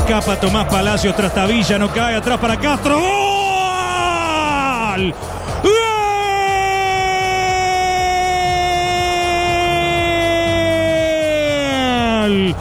escapa Tomás Palacios, Trastavilla, no cae, atrás para Castro. ¡Gol! ¡Gol!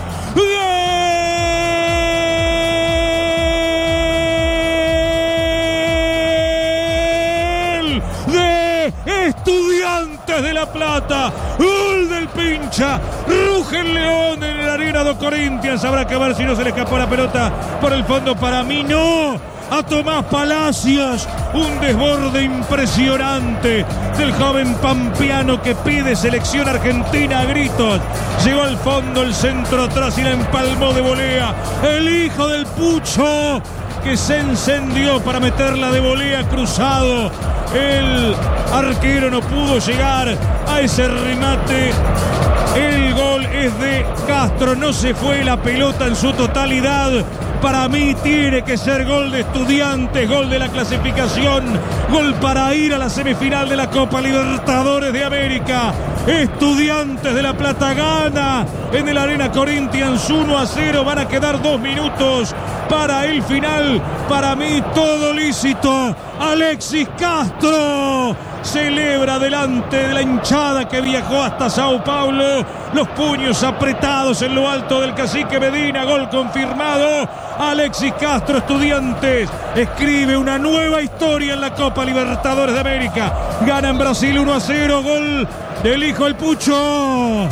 Estudiantes de La Plata, gol del pincha, ruge el león en la arena de Corinthians. Habrá que ver si no se le escapó la pelota por el fondo. Para mí no, a Tomás Palacios, un desborde impresionante del joven pampeano que pide selección argentina a gritos. Llegó al fondo, el centro atrás y la empalmó de volea el hijo del Pucho, que se encendió para meterla de volea cruzado. El arquero no pudo llegar a ese remate. El gol es de Castro, no se fue la pelota en su totalidad. Para mí tiene que ser gol de Estudiantes, gol de la clasificación, gol para ir a la semifinal de la Copa Libertadores de América. Estudiantes de La Plata gana en el Arena Corinthians 1-0. Van a quedar 2 minutos para el final. Para mí todo lícito. Alexis Castro celebra delante de la hinchada que viajó hasta Sao Paulo. Los puños apretados en lo alto del cacique Medina. Gol confirmado. Alexis Castro, Estudiantes, escribe una nueva historia en la Copa Libertadores de América. Gana en Brasil 1-0. Gol del hijo del Pucho.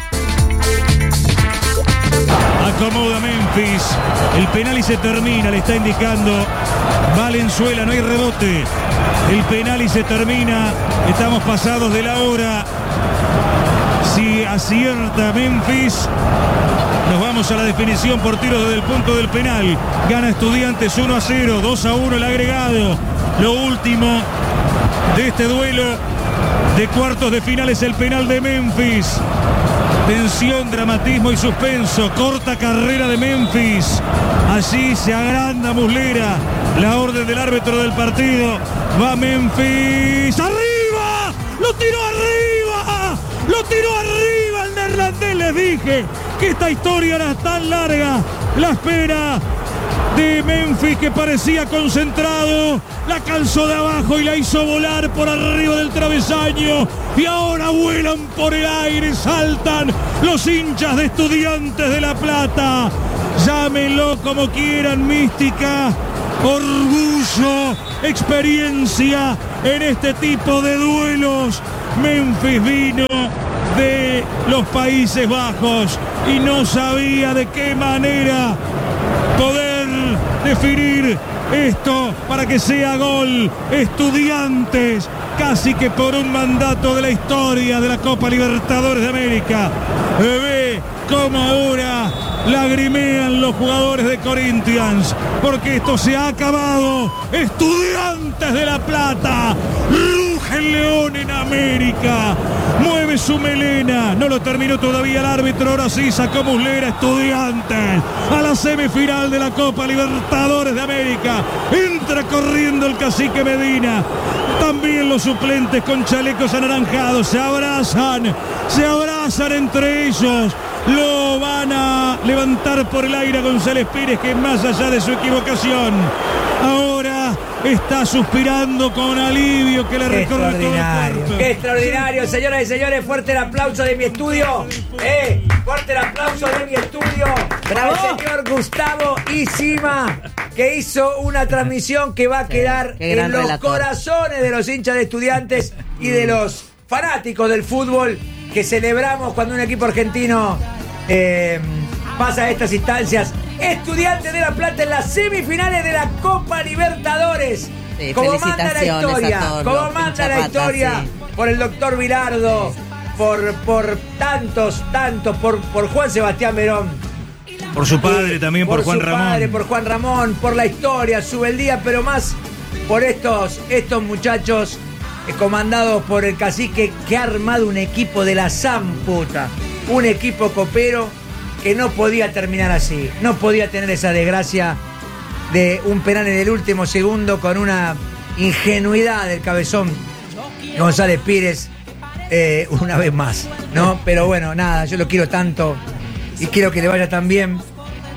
Acomoda Memphis. El penal y se termina. Le está indicando Valenzuela. No hay rebote. El penal y se termina. Estamos pasados de la hora. Si acierta Memphis, nos vamos a la definición por tiros desde el punto del penal. Gana Estudiantes 1-0, 2-1 el agregado. Lo último de este duelo de cuartos de final es el penal de Memphis. Tensión, dramatismo y suspenso. Corta carrera de Memphis. Allí se agranda Muslera. La orden del árbitro del partido. Va Memphis. ¡Arriba! ¡Lo tiró arriba! ¡Lo tiró arriba el neerlandés! Les dije que esta historia era tan larga. La espera de Memphis, que parecía concentrado, la calzó de abajo y la hizo volar por arriba del travesaño. Y ahora vuelan por el aire, saltan los hinchas de Estudiantes de La Plata. Llámenlo como quieran, mística, orgullo, experiencia en este tipo de duelos. Memphis vino de los Países Bajos y no sabía de qué manera poder definir esto para que sea gol. Estudiantes, casi que por un mandato de la historia de la Copa Libertadores de América. Ve cómo ahora lagrimean los jugadores de Corinthians, porque esto se ha acabado. Estudiantes de La Plata, ruge el león en América, mueve su melena, no lo terminó todavía el árbitro. Ahora sí sacó Muslera. Estudiantes a la semifinal de la Copa Libertadores de América. Entra corriendo el cacique Medina, también los suplentes con chalecos anaranjados. Se abrazan entre ellos. Lo van a levantar por el aire a González Pires, que más allá de su equivocación, ahora está suspirando con alivio que le recorre todo el cuerpo. ¡Qué extraordinario, señoras y señores! Fuerte el aplauso de mi estudio. Fuerte el aplauso de mi estudio. ¡Bravo! Al señor Gustavo Isima, que hizo una transmisión que va a quedar en los corazones de los hinchas de Estudiantes y de los fanáticos del fútbol, que celebramos cuando un equipo argentino pasa a estas instancias. Estudiantes de La Plata en las semifinales de la Copa Libertadores. Sí, como manda la historia, como manda la historia, sí. Por el doctor Bilardo, por tantos, por Juan Sebastián Verón. Por su padre también, por Juan Ramón. Padre, por Juan Ramón, por la historia, su beldía, pero más por estos muchachos comandados por el cacique, que ha armado un equipo de la zamputa, un equipo copero que no podía terminar así, no podía tener esa desgracia de un penal en el último segundo con una ingenuidad del cabezón González Pires, una vez más, ¿no? Pero bueno, nada, yo lo quiero tanto y quiero que le vaya tan bien.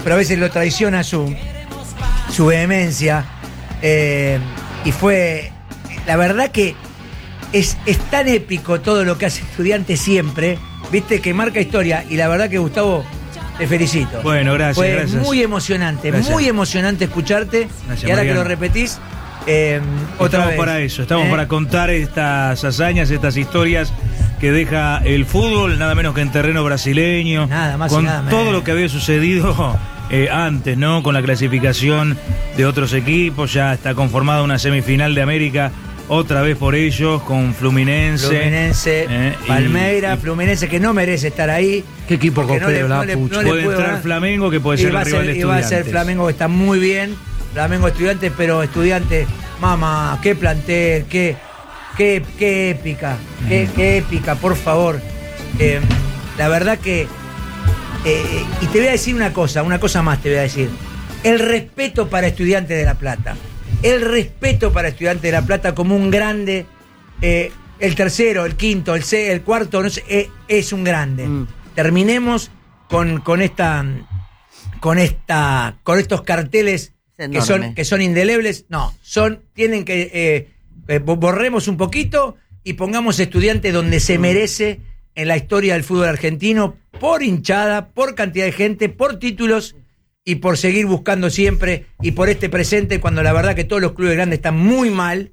pero a veces lo traiciona su vehemencia. Y fue, la verdad que es tan épico todo lo que hace Estudiantes siempre, viste, que marca historia. Y la verdad que, Gustavo, te felicito. Bueno, gracias. Fue gracias. muy emocionante, muy emocionante escucharte. Gracias, y ahora Mariano. que lo repetís, otra Estamos vez. para eso, estamos para contar estas hazañas, estas historias que deja el fútbol, nada menos que en terreno brasileño, Nada más y con nada todo menos. lo que había sucedido antes, ¿no? Con la clasificación de otros equipos, ya está conformada una semifinal de América, otra vez por ellos, con Fluminense. Palmeiras, Fluminense, que no merece estar ahí. Qué equipo porque copero, la pucha. puede puedo entrar dar. Flamengo, que puede Y ser va el a rival de ser, y va a Estudiantes. ser Flamengo, que está muy bien. Flamengo Estudiantes, pero Estudiantes, mamá, qué plantel, qué épica, qué épica, por favor. La verdad que, y te voy a decir una cosa más te voy a decir. El respeto para Estudiantes de La Plata. El respeto para Estudiantes de La Plata como un grande. El tercero, el quinto, el cuarto, no sé, es un grande. Terminemos con estos carteles que son indelebles. No, tienen que borremos un poquito y pongamos Estudiantes donde se merece en la historia del fútbol argentino, por hinchada, por cantidad de gente, por títulos y por seguir buscando siempre, y por este presente, cuando la verdad que todos los clubes grandes están muy mal,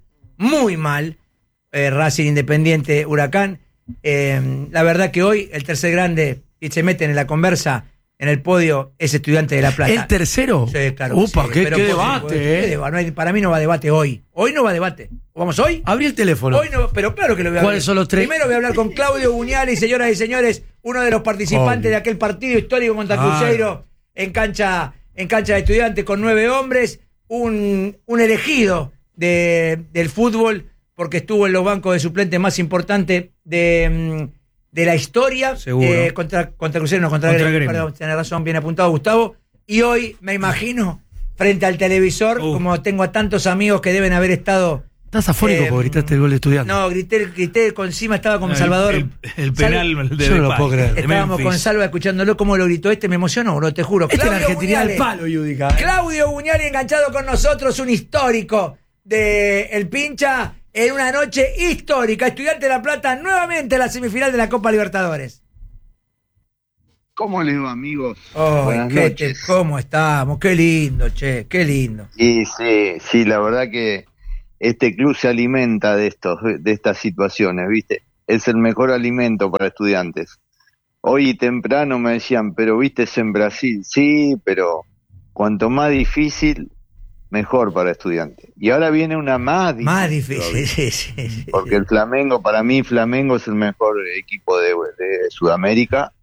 Racing, Independiente, Huracán. La verdad que hoy el tercer grande, y se meten en la conversa, en el podio, es Estudiante de La Plata. ¿El tercero? Sí, claro. Upa, sí, qué pero por debate, supuesto, qué debate. No hay, para mí no va a debate hoy. Hoy no va a debate. ¿Vamos hoy? Abrí el teléfono. Hoy no, pero claro que lo voy a hablar. ¿Cuáles son los tres? Primero voy a hablar con Claudio Buñali, señoras y señores, uno de los participantes de aquel partido histórico contra Cruzeiro en cancha de Estudiantes con 9 hombres, un elegido del fútbol, porque estuvo en los bancos de suplentes más importantes de la historia. Seguro. Contra Cruzeiro, no, contra Gremio. Perdón, tenés razón, bien apuntado, Gustavo. Y hoy, me imagino, frente al televisor, como tengo a tantos amigos que deben haber estado... Estás afónico porque gritaste el gol de Estudiantes. No, grité con encima, estaba con Salvador. El penal de yo no lo Depay, puedo creer. de Estábamos Memphis. con Salva escuchándolo, cómo lo gritó me emocionó, bro, te juro. Este es la Claudio Argentina Buñali. al palo, Yudica. Claudio Buñali enganchado con nosotros, un histórico de El Pincha, en una noche histórica. Estudiante de La Plata nuevamente en la semifinal de la Copa Libertadores. ¿Cómo les va, amigos? Buenas noches. ¿Cómo estamos? Qué lindo, che, qué lindo. Y sí, la verdad que este club se alimenta de estas situaciones, ¿viste? Es el mejor alimento para Estudiantes. Hoy temprano me decían, pero viste, es en Brasil. Sí, pero cuanto más difícil, mejor para Estudiantes. Y ahora viene una más difícil. Más difícil, sí. Porque el Flamengo, para mí, Flamengo es el mejor equipo de Sudamérica.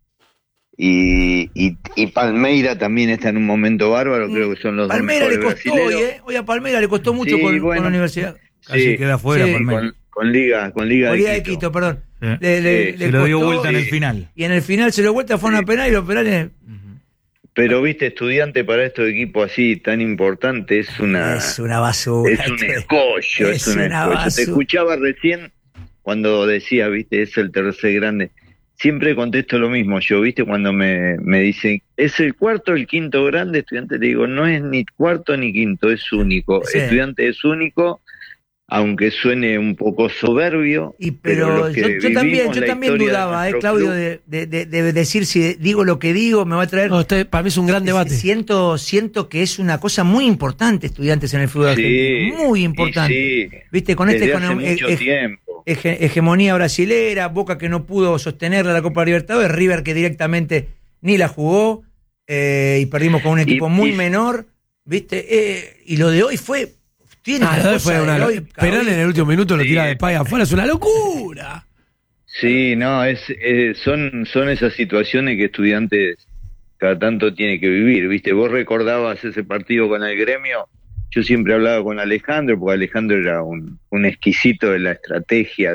Y Palmeira también está en un momento bárbaro, creo que son los Palmeira dos le mejores costó hoy, brasileros. Hoy a Palmeira le costó mucho Sí, con bueno. la universidad. Casi queda fuera, sí, Palmeiras. Con Liga de Quito, perdón. Sí. Le Se lo dio costó, vuelta en el final. Y en el final se lo vuelta, fue una penal y los penales. Pero viste, Estudiante para estos equipos así tan importantes es una basura. es un escollo, es un escollo. basura. Te escuchaba recién cuando decía, viste, es el tercer grande. Siempre contesto lo mismo yo, viste, cuando me dicen, ¿es el cuarto o el quinto grande? Estudiante, le digo, no es ni cuarto ni quinto, es único. Sí. Estudiante es único, aunque suene un poco soberbio. Pero los que yo también vivimos la historia dudaba, de nuestro Claudio, club, de decir si digo lo que digo, me va a traer. No, para mí es un gran debate. Siento que es una cosa muy importante, Estudiantes en el fútbol argentino. Muy importante. Sí, Viste, con desde este hace mucho tiempo. hegemonía brasilera, Boca que no pudo sostenerla la Copa Libertadores, River que directamente ni la jugó, y perdimos con un equipo muy menor, ¿viste? Y lo de hoy fue... Fue una penal en el último minuto, lo tira de Depay afuera, es una locura. Sí, no, son esas situaciones que Estudiantes cada tanto tiene que vivir, ¿viste? Vos recordabas ese partido con el Gremio, yo siempre hablaba con Alejandro, porque Alejandro era un exquisito de la estrategia,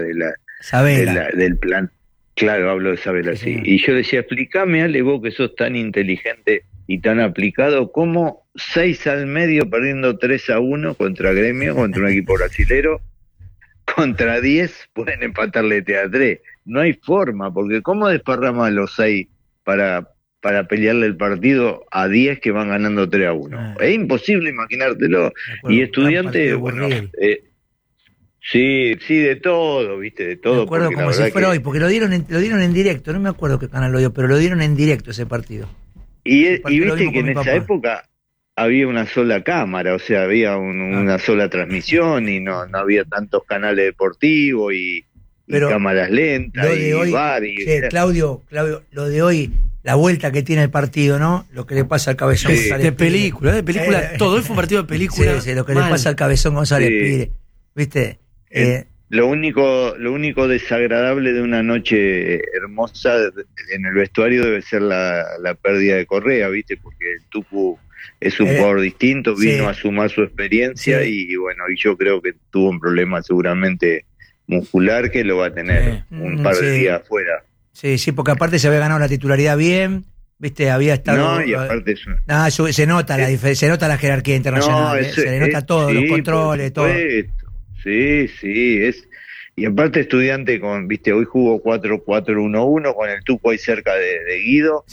del plan. Claro, hablo de Sabela, sí. Y yo decía, explícame, Ale, vos que sos tan inteligente y tan aplicado, ¿cómo 6 al medio perdiendo 3-1 contra Gremio, contra un equipo brasilero, contra 10 pueden empatarle a 3? No hay forma, porque ¿cómo desparraman los 6 para para pelearle el partido a 10 que van ganando 3-1. Es imposible imaginártelo. Y Estudiantes, bueno, sí, de todo, viste, de todo. Me acuerdo como si fuera hoy, porque lo dieron en directo, no me acuerdo qué canal lo dio, pero lo dieron en directo ese partido. Y viste que en esa época había una sola cámara, o sea, había una sola transmisión y no había tantos canales deportivos y cámaras lentas y hoy, bar. Claudio, lo de hoy, la vuelta que tiene el partido, ¿no? Lo que le pasa al Cabezón González de película, todo. Hoy fue un partido de película. Sí, lo que le pasa al Cabezón González Pire, ¿viste? Lo único desagradable de una noche hermosa en el vestuario debe ser la pérdida de Correa, ¿viste? Porque el Tucu es un jugador distinto, vino a sumar su experiencia y bueno, y yo creo que tuvo un problema seguramente muscular que lo va a tener un par de días afuera. Sí, porque aparte se había ganado la titularidad bien, ¿viste? Había estado... No, y aparte se nota la diferencia, se nota la jerarquía internacional, se le nota todo, los controles, todo. Sí, y aparte Estudiante hoy jugó 4-4-1-1 con el Tuco ahí cerca de Guido,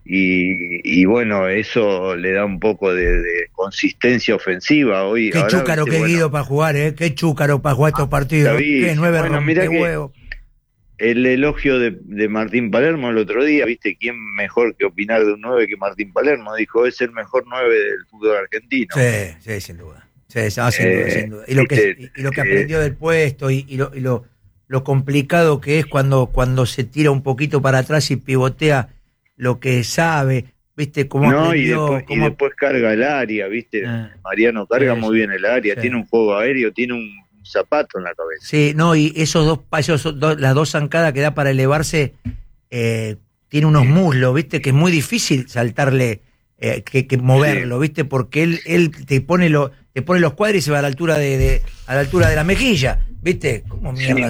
y bueno, eso le da un poco de consistencia ofensiva hoy. Qué chúcaro que Guido para jugar, qué chúcaro para jugar estos partidos, qué 9 mira huevo. El elogio de Martín Palermo el otro día, ¿viste? ¿Quién mejor que opinar de un 9 que Martín Palermo? Dijo, es el mejor 9 del fútbol argentino. Sí, sin duda. Sin duda. Y lo que aprendió del puesto y lo complicado que es cuando se tira un poquito para atrás y pivotea lo que sabe, ¿viste? Y después carga el área, ¿viste? Mariano carga muy bien el área, tiene un juego aéreo, tiene un zapato en la cabeza. Sí, y esos dos, las dos zancadas que da para elevarse, tiene unos muslos, ¿viste? Que es muy difícil saltarle, que moverlo, ¿viste? Porque él te pone los cuadros y se va a la altura de la mejilla, ¿viste? ¿Cómo mierda?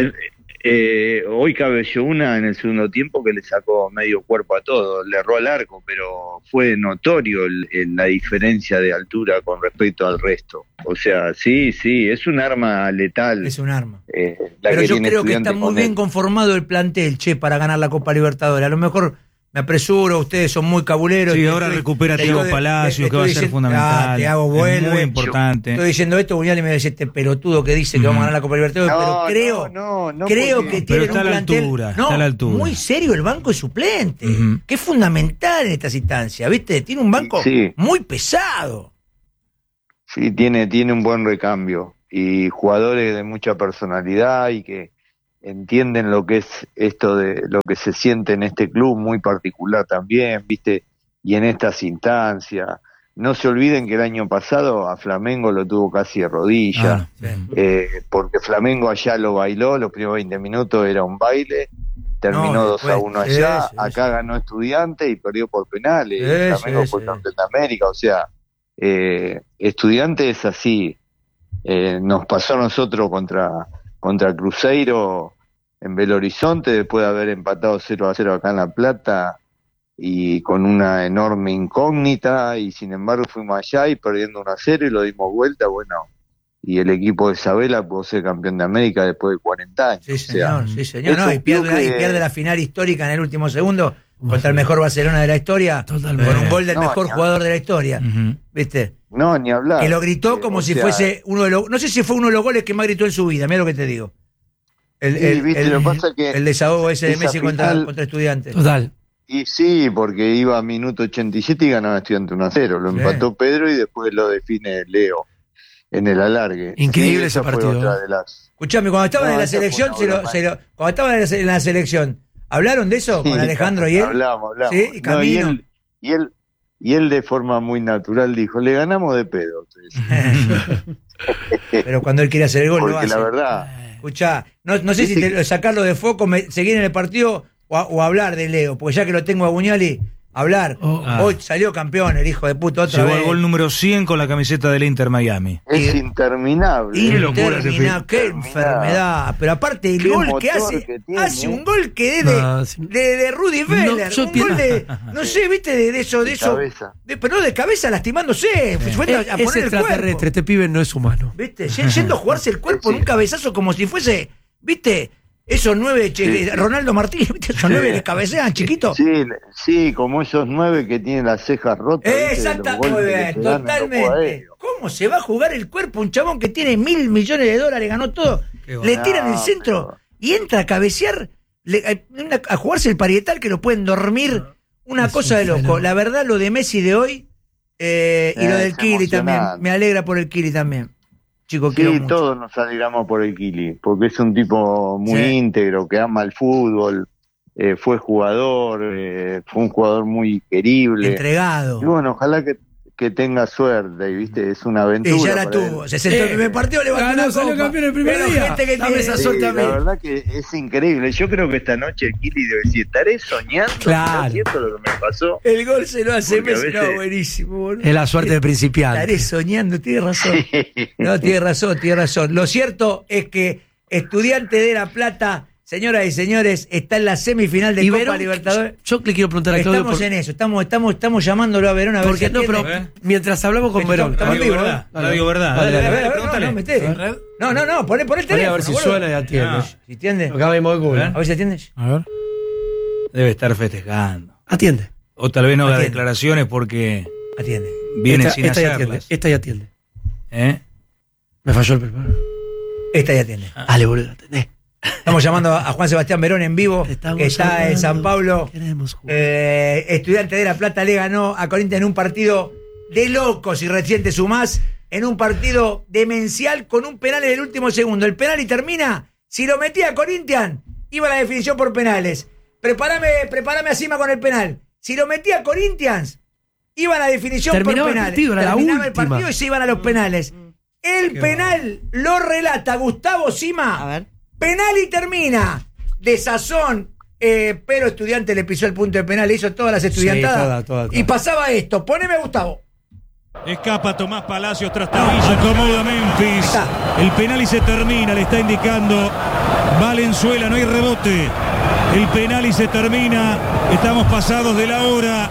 Hoy cabeció una en el segundo tiempo que le sacó medio cuerpo a todo, le erró al arco, pero fue notorio la diferencia de altura con respecto al resto. O sea, sí, es un arma letal. Es un arma. Pero yo creo que está muy bien conformado el plantel, para ganar la Copa Libertadores. A lo mejor me apresuro, ustedes son muy cabuleros. Sí, ahora recupera a Thiago Palacios, que va a ser fundamental. Thiago vuelve. Es muy importante. Estoy diciendo esto, Buñuel, y me dice este pelotudo que dice que vamos a ganar la Copa Libertadores, pero creo que tiene un plantel. Está a la altura. Muy serio el banco de suplente, que es fundamental en estas instancias, ¿viste? Tiene un banco muy pesado. Sí, tiene un buen recambio y jugadores de mucha personalidad y que entienden lo que es esto de lo que se siente en este club muy particular también, ¿viste? Y en estas instancias. No se olviden que el año pasado a Flamengo lo tuvo casi de rodillas, porque Flamengo allá lo bailó, los primeros 20 minutos era un baile, terminó 2-1 allá, acá ganó Estudiantes y perdió por penales, Flamengo fue campeón de América, o sea, Estudiantes es así, nos pasó a nosotros contra Cruzeiro en Belo Horizonte, después de haber empatado 0-0 acá en La Plata y con una enorme incógnita, y sin embargo fuimos allá y perdiendo 1-0 y lo dimos vuelta, y el equipo de Isabela pudo ser campeón de América después de 40 años. Sí, señor, y pierde la final histórica en el último segundo contra el mejor Barcelona de la historia, totalmente, con un gol del mejor jugador de la historia, ¿viste? No, ni hablar. Que lo gritó como si fuese uno de los... No sé si fue uno de los goles que más gritó en su vida, mira lo que te digo. El desahogo ese de Messi contra Estudiantes. Total. Y sí, porque iba a minuto 87 y ganaba Estudiantes 1-0. Lo empató Pedro y después lo define Leo en el alargue. Increíble ese partido. Escuchame, cuando estaban en la selección, cuando estaban en la selección, ¿hablaron de eso con Alejandro y él? Hablamos. ¿Sí? Y Camino. Y él de forma muy natural dijo, le ganamos de pedo. Pero cuando él quiere hacer el gol porque lo hace. La verdad. Escuchá, no sé si sacarlo de foco, seguir en el partido o hablar de Leo, porque ya que lo tengo a Buñueli, hablar. Hoy salió campeón el hijo de puta otra vez. Llegó al gol número 100 con la camiseta del Inter Miami. Es interminable. Qué enfermedad. Pero aparte el gol que hace un gol que es de Rudy Vélez. Un gol de, no sé, viste, de eso. Pero no de cabeza lastimándose. Es extraterrestre, este pibe no es humano. Viste, yendo a jugarse el cuerpo en un cabezazo como si fuese, viste, Esos 9, Ronaldo Martínez, ¿viste? Esos 9 que cabecean, chiquitos. Sí, como esos 9 que tienen las cejas rotas. Exactamente, muy bien, totalmente. ¿Cómo se va a jugar el cuerpo un chabón que tiene $1.000 millones, ganó todo? Le tiran el centro y entra a cabecear, a jugarse el parietal que lo pueden dormir. Una cosa de loco. La verdad, lo de Messi de hoy y lo del Kili también. Me alegra por el Kili también. Chico, sí, todos nos alegramos por el Kili, porque es un tipo muy íntegro, que ama el fútbol, fue jugador, fue un jugador muy querible. Entregado. Y bueno, ojalá que tenga suerte, ¿viste? Es una aventura. Y ya la tuvo. Se sentó el primer partido, levantó la copa. Salió campeón el primer día. Dame esa suerte a mí. La verdad que es increíble. Yo creo que esta noche el Kili debe decir, estaré soñando. Claro. ¿No es cierto lo que me pasó? El gol se lo hace Messi. No, buenísimo, boludo. Es la suerte de principiante. Estaré soñando, tiene razón. No, tiene razón. Lo cierto es que Estudiantes de La Plata, señoras y señores, está en la semifinal de Copa Verón, Libertadores. Yo le quiero preguntar a Claudio. Estamos en eso, estamos llamándolo a Verón a ver porque si no, pero mientras hablamos con Verón. Estamos vivo, ¿verdad? Está vivo, ¿verdad? Pregúntale. No, pon el teléfono. A ver si suena y atiende. ¿Si atiende? Acá mismo de culo. A ver si atiende. A ver. Debe estar festejando. Atiende. O tal vez no haga declaraciones porque atiende. Viene sin hacerlas. Esta ya atiende. Me falló el primero. Esta ya atiende. Dale, boludo, atendé. Estamos llamando a Juan Sebastián Verón en vivo, que está en San Pablo. Estudiantes de La Plata le ganó a Corinthians en un partido de locos, y recién te sumás, en un partido demencial con un penal en el último segundo. El penal y termina. Si lo metía Corinthians, iba a la definición por penales. Prepárame a Cima con el penal. Si lo metía Corinthians, iba a la definición por penales. Terminaba el partido y se iban a los penales. El penal lo relata Gustavo Cima. A ver. Penal y termina de sazón, pero Estudiante le pisó el punto de penal, le hizo todas las estudiantadas. Sí, toda. Y pasaba esto. Poneme, Gustavo. Escapa Tomás Palacios tras tablilla, acomoda Memphis. El penal y se termina, le está indicando Valenzuela, no hay rebote. El penal y se termina, estamos pasados de la hora.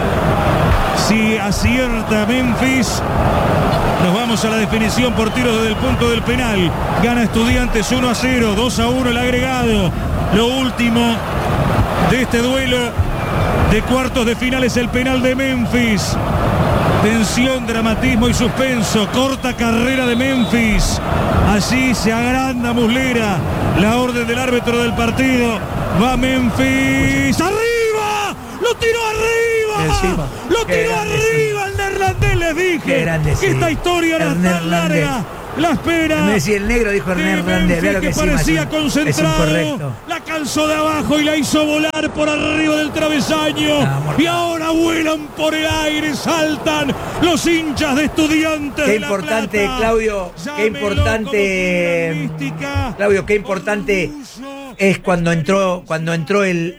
Si acierta Memphis, nos vamos a la definición por tiros desde el punto del penal. Gana Estudiantes 1-0, 2-1 el agregado. Lo último de este duelo de cuartos de final es el penal de Memphis. Tensión, dramatismo y suspenso. Corta carrera de Memphis. Así se agranda Muslera. La orden del árbitro del partido. Va Memphis. ¡Arriba! ¡Lo tiró arriba! ¡Lo tiró arriba! El neerlandés, les dije que esta historia era tan larga. La espera. El negro dijo Hernández. Que parecía concentrado. La calzó de abajo y la hizo volar por arriba del travesaño. Y ahora vuelan por el aire, saltan los hinchas de Estudiantes. Qué importante, Claudio. Qué importante. Claudio, qué importante es cuando entró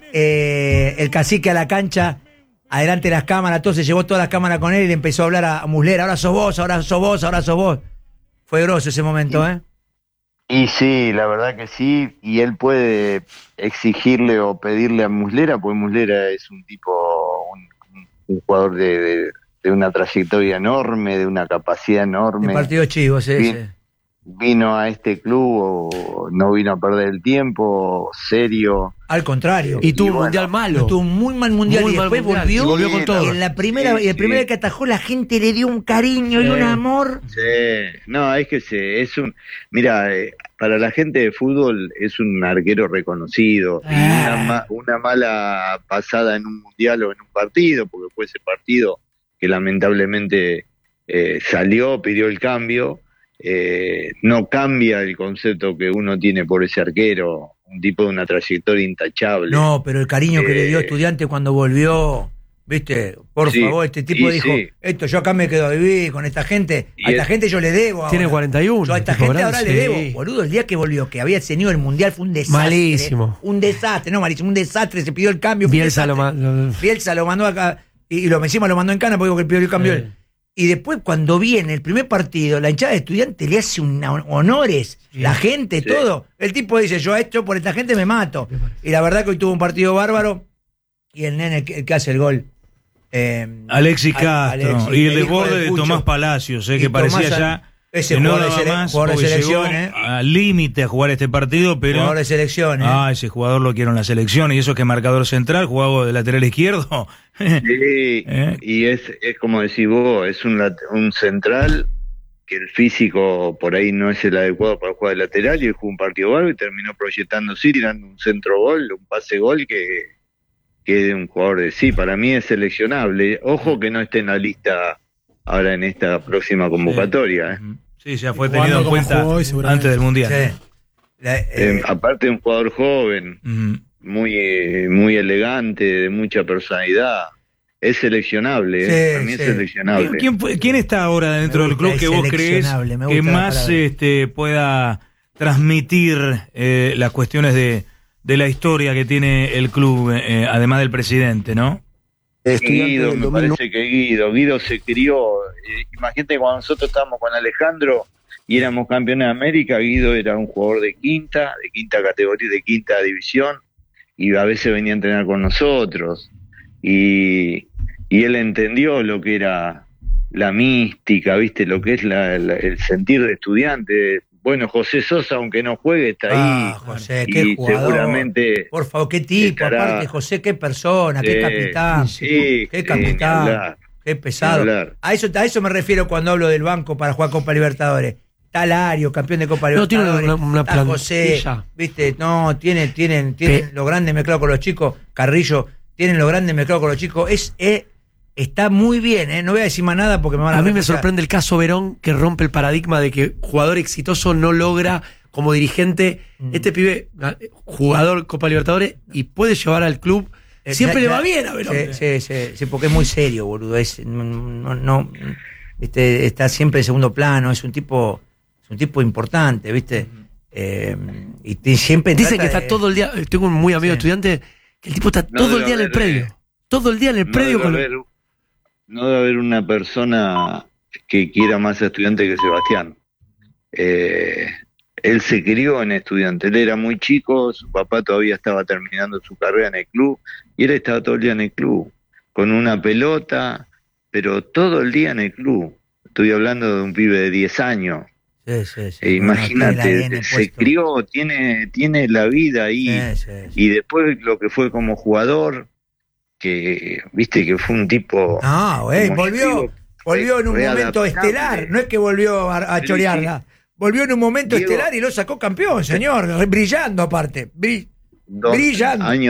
el cacique a la cancha. Adelante las cámaras, todo se llevó todas las cámaras con él y le empezó a hablar a Muslera. Ahora sos vos, ahora sos vos, ahora sos vos. Fue grosso ese momento, ¿eh? Y sí, la verdad que sí, y él puede exigirle o pedirle a Muslera, porque Muslera es un tipo, un jugador de una trayectoria enorme, de una capacidad enorme. El partido chivo, sí. Vino a este club, no vino a perder el tiempo, serio. Al contrario. Y tuvo un mundial malo. Tuvo un muy mal mundial y después volvió con todo. Y en la primera vez que atajó, la gente le dio un cariño y un amor. Sí, no, es que mira, para la gente de fútbol es un arquero reconocido. Y una mala pasada en un mundial o en un partido, porque fue ese partido que lamentablemente salió, pidió el cambio. No cambia el concepto que uno tiene por ese arquero, un tipo de una trayectoria intachable. No, pero el cariño que le dio Estudiante cuando volvió, viste, por favor, este tipo dijo, esto yo acá me quedo a vivir con esta gente, a esta gente yo le debo ahora. Tiene 41. Yo a esta gente ahora le debo, boludo, el día que volvió, que había tenido el mundial fue un desastre. Malísimo. Un desastre, se pidió el cambio. Bielsa lo mandó acá, y encima lo mandó en cana porque dijo que pidió el cambio. Y después, cuando viene el primer partido, la hinchada de Estudiantes le hace honores, la gente, todo. El tipo dice, yo por esta gente me mato. Y la verdad que hoy tuvo un partido bárbaro. Y el nene que hace el gol. Alexis Castro. Y el desborde de Tomás Palacios, que parecía ya Ese no jugador daba más, jugador de porque selección, llegó al límite a jugar este partido, pero... Jugador de selección, ese jugador lo quiero en la selección, y eso que es marcador central, jugaba de lateral izquierdo. Sí, y es como decís vos, es un central que el físico por ahí no es el adecuado para jugar de lateral, y él jugó un partido bárbaro y terminó proyectándose, tirando un centro gol, un pase gol que es un jugador de para mí es seleccionable. Ojo que no esté en la lista ahora en esta próxima convocatoria. Sí, ya fue tenido en cuenta antes del Mundial. Sí. Aparte de un jugador joven, muy elegante, de mucha personalidad. Es seleccionable, para mí es seleccionable. ¿Quién está ahora dentro del club que vos crees que más pueda transmitir las cuestiones de la historia que tiene el club, además del presidente, ¿no? Guido, me parece que Guido se crió. Imagínate cuando nosotros estábamos con Alejandro y éramos campeones de América, Guido era un jugador de quinta categoría, de quinta división, y a veces venía a entrenar con nosotros. Y él entendió lo que era la mística, ¿viste? Lo que es el sentir de estudiante. Bueno, José Sosa, aunque no juegue, está ahí. José, qué jugador. Seguramente. Por favor, qué tipo, aparte, José, qué persona, qué capitán. Qué capitán, qué pesado. A eso me refiero cuando hablo del banco para jugar Copa Libertadores. Está Lario, campeón de Copa Libertadores. No, tiene una está José, ¿viste? No, tienen lo grande mezclado con los chicos. Carrillo, tienen lo grande mezclado con los chicos. Está muy bien, no voy a decir más nada porque me van a... A mí me sorprende el caso Verón, que rompe el paradigma de que jugador exitoso no logra como dirigente. Este pibe, jugador Copa Libertadores, y puede llevar al club. Siempre le va bien a Verón. Sí, porque es muy serio, boludo. Está siempre en segundo plano, es un tipo importante, ¿viste? Y siempre dicen que está todo el día. Tengo un muy amigo estudiante que el tipo está todo el día en el predio. Todo el día en el predio no debe haber una persona que quiera más a Estudiante que Sebastián. Él se crió en Estudiante, él era muy chico, su papá todavía estaba terminando su carrera en el club, y él estaba todo el día en el club, con una pelota, pero todo el día en el club. Estoy hablando de un pibe de 10 años. Imagínate, se crió, tiene la vida ahí, y después lo que fue como jugador, que viste que fue un tipo volvió en un momento estelar, no es que volvió a chorearla, volvió en un momento estelar y lo sacó campeón, señor, brillando aparte, brillando. Año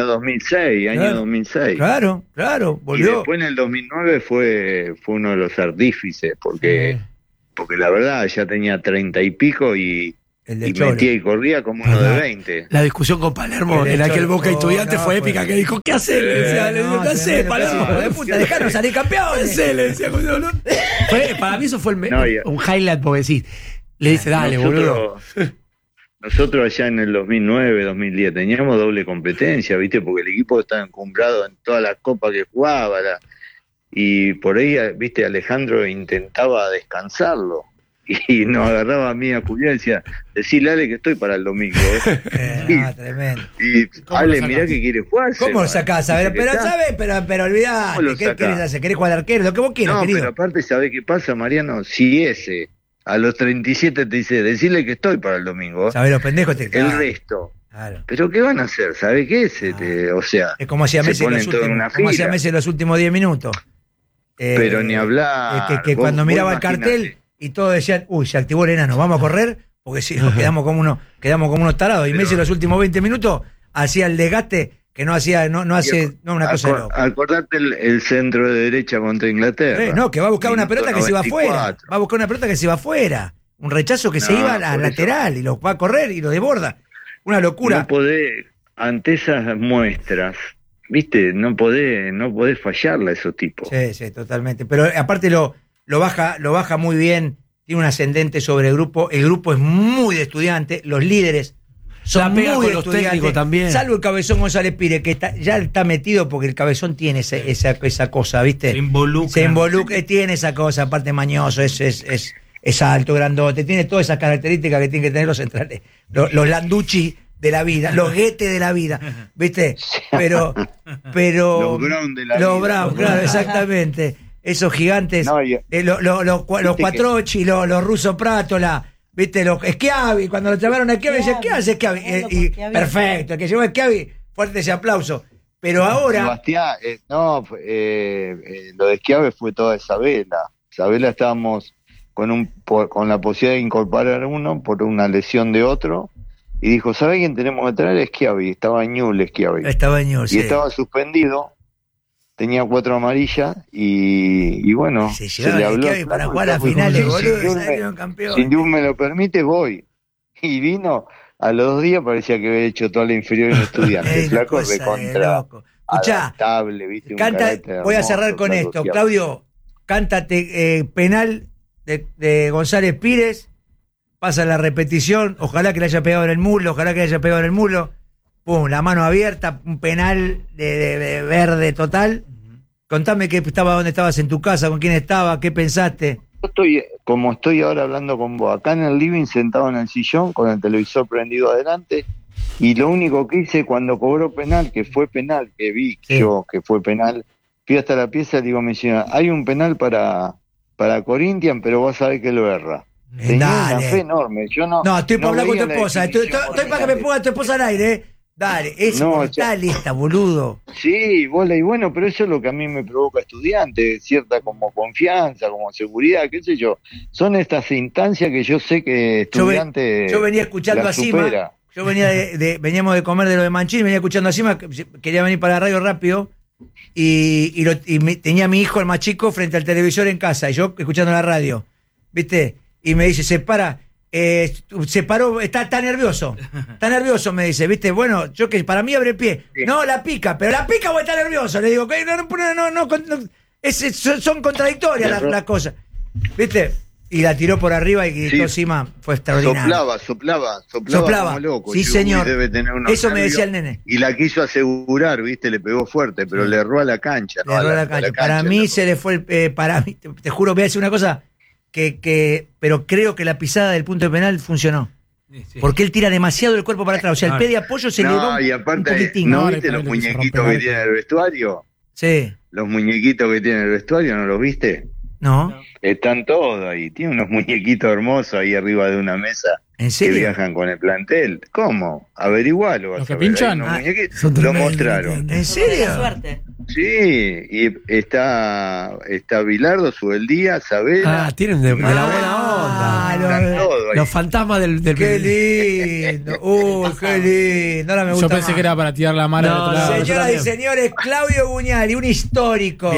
2006, Claro, volvió. Y después en el 2009 fue uno de los artífices, porque la verdad ya tenía 30 y pico y metía y corría como uno de 20. La discusión con Palermo en aquel Boca Estudiante fue épica, que dijo, ¿qué hace? Le decía, ¿qué hace, Palermo? De puta, dejaron salir campeones. Le decía, para mí eso fue un highlight, porque decís, le dice, dale, boludo. Nosotros allá en el 2009, 2010 teníamos doble competencia, ¿viste? Porque el equipo estaba encumbrado en todas las copas que jugaba, y por ahí, ¿viste? Alejandro intentaba descansarlo. Y nos agarraba a mí a Julián y decía, decile Ale que estoy para el domingo. Tremendo. Y Ale, mirá que quiere jugar. ¿Cómo lo sacás? Pero olvidate, ¿qué querés hacer? ¿Querés jugar arquero? Lo que vos quieras, querido. Pero aparte, ¿sabés qué pasa, Mariano? Si ese a los 37 te dice, decile que estoy para el domingo. ¿Sabés los pendejos? El resto. Claro. ¿Pero qué van a hacer? ¿Sabés qué es? O sea, es como hacía Messi en los últimos 10 minutos. Pero ni hablar. Que cuando miraba el cartel y todos decían, se activó el enano, vamos a correr, porque si nos quedamos como unos tarados. Y Messi en los últimos 20 minutos hacía el desgaste que no hace una cosa de loco. Acordate el centro de derecha contra Inglaterra. Que va a buscar una pelota que se va afuera. Va a buscar una pelota que se va afuera. Un rechazo que se iba a la lateral y lo va a correr y lo desborda. Una locura. No podés, ante esas muestras, ¿viste? No podés fallarle a esos tipos. Sí, totalmente. Pero aparte lo baja muy bien, tiene un ascendente sobre el grupo es muy de estudiante, los líderes son muy de estudiantes, también. Salvo el Cabezón González Pire, que ya está metido porque el Cabezón tiene esa cosa, ¿viste? Se involucra, tiene esa cosa, aparte mañoso, es alto, grandote, tiene todas esas características que tienen que tener los centrales, los Landucci de la vida, los Guete de la vida, ¿viste? Pero los Brown de la vida. Los Brown, claro, exactamente. esos gigantes, No, los Cuatrochi, los Russo Prátola, ¿viste? Los Schiavi, cuando lo llamaron a Schiavi, decían, ¿qué hace Schiavi? Perfecto, el que llevó a Schiavi, fuerte ese aplauso. Pero ahora... Sebastián, lo de Schiavi fue toda Isabela. Isabela estábamos con la posibilidad de incorporar uno por una lesión de otro, y dijo, ¿sabe quién tenemos que traer? Schiavi. Estaba Ñul Schiavi. Estaba Ñul, sí. Y estaba suspendido, tenía 4 amarillas, y bueno, se le habló Schiavi para jugar a finales, boludo, si Dios me lo permite, voy. Y vino, a los 2 días parecía que había hecho toda la inferior en Estudiantes. Flaco recontra adaptable, ¿viste? Voy a cerrar con esto. Claudio, cántate penal de González Pires, pasa la repetición, ojalá que le haya pegado en el muslo, pum, la mano abierta, un penal de verde total. Contame dónde estabas en tu casa, con quién estaba, qué pensaste. Como estoy ahora hablando con vos, acá en el living, sentado en el sillón, con el televisor prendido adelante, y lo único que hice cuando cobró penal, que fue penal, que vi yo que fue penal, fui hasta la pieza y digo, me decía, hay un penal para Corinthians, pero vas a ver que lo erra. Tenía una fe enorme. Yo no estoy para hablar con tu esposa. Estoy para que me ponga tu esposa al aire. Dale, es mortal esta, boludo. Sí, bola, y bueno, pero eso es lo que a mí me provoca Estudiantes, cierta como confianza, como seguridad, qué sé yo. Son estas instancias que yo sé que Estudiantes yo venía escuchando a Sima. Yo veníamos de comer de lo de Mancini, venía escuchando a Sima, quería venir para la radio rápido. Y tenía a mi hijo, el más chico, frente al televisor en casa, y yo escuchando la radio, ¿viste? Y me dice, se paró, está nervioso, me dice, ¿viste? Bueno, yo que para mí abre el pie, no, la pica o está nervioso, le digo, son contradictorias las cosas, ¿viste? Y la tiró por arriba y gritó Sima, fue extraordinario. Soplaba como loco. Sí, señor. Debe tener eso me decía el nene. Y la quiso asegurar, ¿viste? Le pegó fuerte, pero le erró a la cancha. Le erró a la cancha. Para mí se le fue para mí, te juro, voy a decir una cosa, pero creo que la pisada del punto de penal funcionó. Sí. Porque él tira demasiado el cuerpo para atrás. O sea, el pie de apoyo se le va y aparte, un poquitín. ¿No viste los muñequitos que tiene el vestuario? Sí. Los muñequitos que tiene el vestuario, ¿no los viste? No. Están todos ahí. Tiene unos muñequitos hermosos ahí arriba de una mesa. ¿En serio? Que viajan con el plantel. ¿Cómo? Averigualo. ¿Los que pinchan? Lo mostraron. ¿En serio? Suerte. Sí, y está Bilardo, Subeldía, Sabela. Tienen de la buena onda. Los fantasmas del qué lindo. Qué lindo. Ahora me gusta. Yo pensé que era para tirar la mano al otro lado. Señoras y señores, Claudio Buñali, un histórico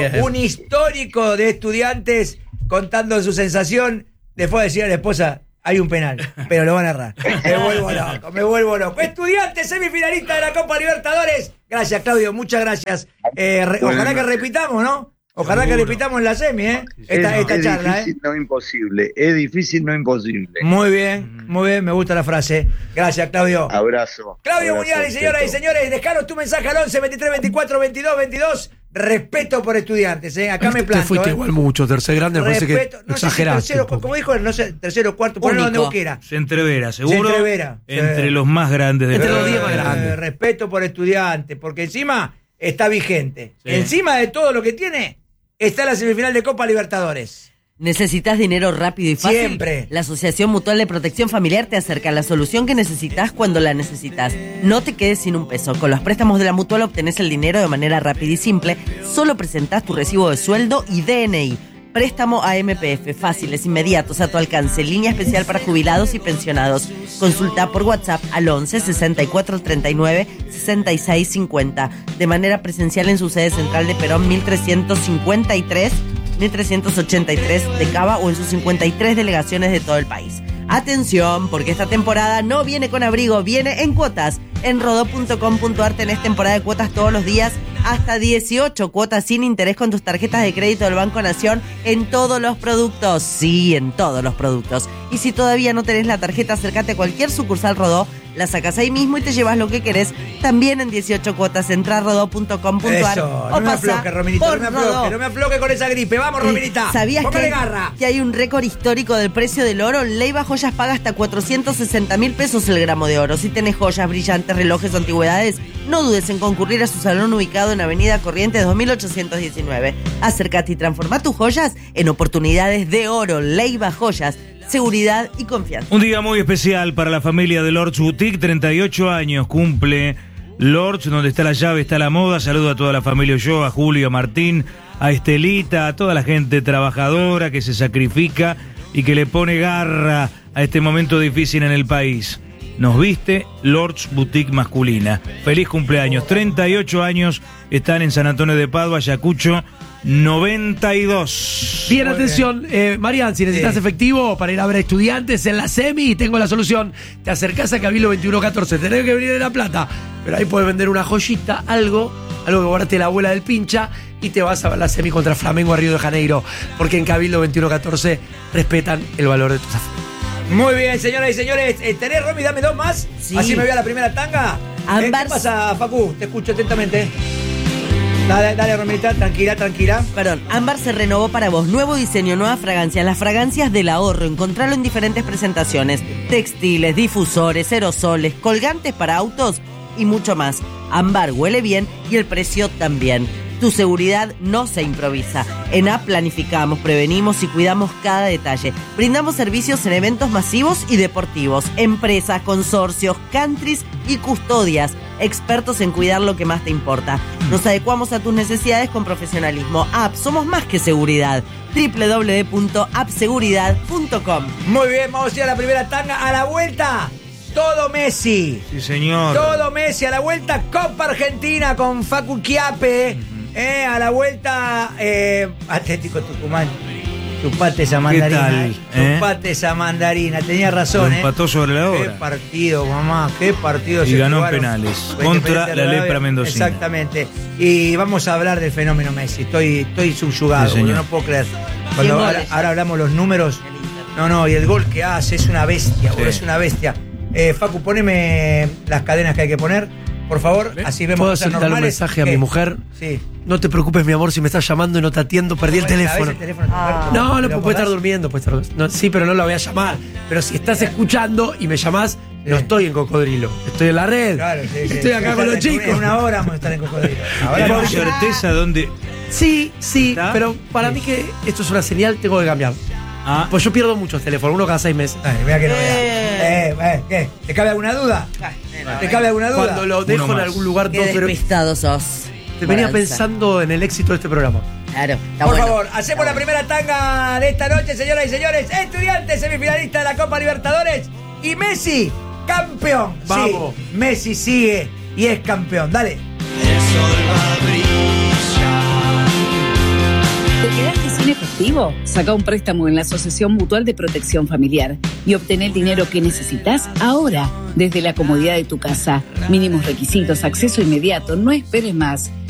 de Estudiantes, contando su sensación. Le fue a decir a la esposa, hay un penal, pero lo van a errar. Me vuelvo loco. Estudiantes, semifinalista de la Copa Libertadores. Gracias, Claudio, muchas gracias. Ojalá que repitamos, ¿no? Ojalá que repitamos en la semi, esta charla. Es difícil, no imposible. Es difícil, no imposible. Muy bien, me gusta la frase. Gracias, Claudio. Abrazo. Claudio Buñali, señoras y señores, dejaros tu mensaje al 11 23 24 22 22. Respeto por Estudiantes, acá me planto. Te fuiste igual mucho, tercer grande, me parece que exageraste. Tercero, como dijo él, no sé, tercero, cuarto, ponelo donde vos quieras. Se entrevera, seguro. Entre los más grandes de entre los 10 más grandes. Respeto por Estudiantes, porque encima está vigente. Sí. Encima de todo lo que tiene, está la semifinal de Copa Libertadores. ¿Necesitas dinero rápido y fácil? Siempre. La Asociación Mutual de Protección Familiar te acerca a la solución que necesitas cuando la necesitas. No te quedes sin un peso. Con los préstamos de la Mutual obtenés el dinero de manera rápida y simple. Solo presentás tu recibo de sueldo y DNI. Préstamo a MPF, fáciles, inmediatos, a tu alcance. Línea especial para jubilados y pensionados. Consulta por WhatsApp al 11 64 39 66 50. De manera presencial en su sede central de Perón 1353 1383 de Cava o en sus 53 delegaciones de todo el país. Atención, porque esta temporada no viene con abrigo, viene en cuotas. En rodó.com.ar tenés temporada de cuotas todos los días, hasta 18 cuotas sin interés con tus tarjetas de crédito del Banco Nación en todos los productos. Sí, en todos los productos. Y si todavía no tenés la tarjeta, acércate a cualquier sucursal Rodó. La sacas ahí mismo y te llevas lo que querés. También en 18 cuotas. Entra a rodó.com.ar. Eso, no me afloque, Rominita, no me afloque con esa gripe. Vamos, Rominita. ¿Sabías que hay un récord histórico del precio del oro? Leiva Joyas paga hasta 460.000 pesos el gramo de oro. Si tenés joyas, brillantes, relojes o antigüedades, no dudes en concurrir a su salón ubicado en Avenida Corrientes 2819. Acércate y transforma tus joyas en oportunidades de oro. Leiva Joyas, seguridad y confianza. Un día muy especial para la familia de Lords Boutique, 38 años cumple Lords, donde está la llave, está la moda. Saludo a toda la familia Ulloa, a Julio, a Martín, a Estelita, a toda la gente trabajadora que se sacrifica y que le pone garra a este momento difícil en el país. Nos viste Lords Boutique masculina. Feliz cumpleaños. 38 años están en San Antonio de Padua, Ayacucho 92. Bien, atención, Marian, si necesitas efectivo para ir a ver a Estudiantes en la semi, tengo la solución. Te acercás a Cabildo 2114, tenés que venir de La Plata, pero ahí puedes vender una joyita, algo que guardaste la abuela del pincha, y te vas a ver la semi contra Flamengo a Río de Janeiro, porque en Cabildo 2114 respetan el valor de tus afectos. Muy bien, señoras y señores. ¿Tenés, Romy? Dame dos más. Sí. Así me voy a la primera tanga. ¿Qué pasa, Facu? Te escucho atentamente. Dale, Romita, tranquila. Perdón, Ámbar se renovó para vos. Nuevo diseño, nueva fragancia. Las fragancias del ahorro. Encontralo en diferentes presentaciones. Textiles, difusores, aerosoles, colgantes para autos y mucho más. Ámbar huele bien y el precio también. Tu seguridad no se improvisa. En AP planificamos, prevenimos y cuidamos cada detalle. Brindamos servicios en eventos masivos y deportivos, empresas, consorcios, countries y custodias. Expertos en cuidar lo que más te importa. Nos adecuamos a tus necesidades con profesionalismo. AP, somos más que seguridad. www.appseguridad.com. Muy bien, vamos a ir a la primera tanga. A la vuelta, todo Messi. Sí, señor. Todo Messi a la vuelta. Copa Argentina con Facu Chiappe. A la vuelta, Atlético Tucumán. Chupate esa mandarina. Chupate esa mandarina. Tenía razón, empató sobre la hora. Qué partido, mamá. Qué partido. Y ganó en penales. Contra la lepra mendocina. Exactamente. Y vamos a hablar del fenómeno Messi. Estoy subyugado. Sí, no puedo creer. Cuando ahora hablamos los números. No, y el gol que hace es una bestia. Sí. Es una bestia. Facu, poneme las cadenas que hay que poner. Por favor, así vemos. ¿Puedo soltar un mensaje a mi mujer? Sí. No te preocupes, mi amor, si me estás llamando y no te atiendo, perdí el teléfono. No, puede estar durmiendo. Sí, pero no la voy a llamar. Pero si estás escuchando y me llamás, no estoy en Cocodrilo. Estoy en la red. Claro, sí. Estoy acá con los chicos. En una hora vamos a estar en Cocodrilo. ¿Tenemos certeza dónde? Sí, ¿está? Pero para mí que esto es una señal, tengo que cambiar. Pues yo pierdo muchos teléfonos, uno cada 6 meses. Vea que no vea. ¿Qué? ¿Te cabe alguna duda? ¿Te cabe alguna duda? Cuando lo dejo en algún lugar, qué despistado sos. Te venía pensando en el éxito de este programa. Claro, Por favor, hacemos la primera tanga de esta noche, señoras y señores. Estudiantes semifinalista de la Copa Libertadores. Y Messi, campeón. Vamos. Sí, Messi sigue y es campeón. Dale. El sol va a brillar. ¿Te quedaste sin efectivo? Saca un préstamo en la Asociación Mutual de Protección Familiar y obtén el dinero que necesitas ahora, desde la comodidad de tu casa. Mínimos requisitos, acceso inmediato, no esperes más.